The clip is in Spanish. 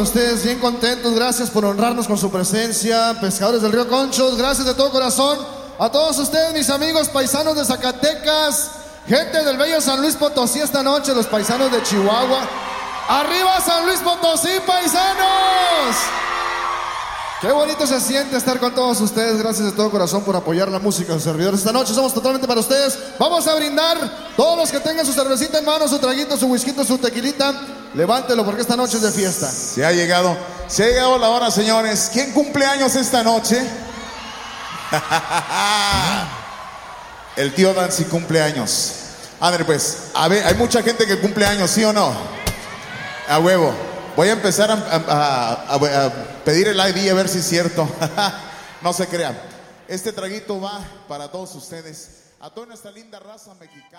Ustedes bien contentos, gracias por honrarnos con su presencia. Pescadores del Río Conchos, gracias de todo corazón a todos ustedes, mis amigos paisanos de Zacatecas, gente del bello San Luis Potosí esta noche, los paisanos de Chihuahua. ¡Arriba San Luis Potosí, paisanos! Qué bonito se siente estar con todos ustedes. Gracias de todo corazón por apoyar la música de los servidores. Esta noche somos totalmente para ustedes. Vamos a brindar. Todos los que tengan su cervecita en mano, su traguito, su whisky, su tequilita, levántelo porque esta noche es de fiesta. Se ha llegado la hora, señores. ¿Quién cumple años esta noche? El tío Dancy cumple años. A ver, pues, a ver, hay mucha gente que cumple años, ¿sí o no? A huevo. Voy a empezar a pedir el ID a ver si es cierto. No se crean. Este traguito va para todos ustedes, a toda nuestra linda raza mexicana.